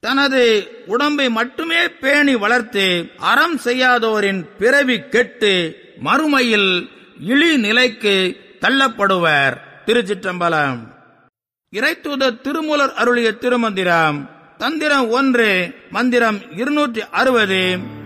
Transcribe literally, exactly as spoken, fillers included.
தனது உடம்பை மட்டுமே பேணி வளர்த்து அறம் செய்யாதோரின் பிறவி கெட்டு மறுமையில் இழி நிலைக்கு தள்ளப்படுவர். திருச்சிற்றம்பலம். இறைத்தூதர் திருமூலர் அருளிய திருமந்திரம். தந்திரம் ஒன்று, மந்திரம் இருநூற்றி அறுபது.